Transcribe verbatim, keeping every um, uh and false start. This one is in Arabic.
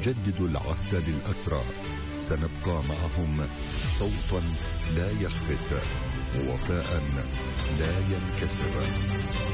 نجدد العهد للأسرى، سنبقى معهم صوتا لا يخفت، وفاء لا ينكسر.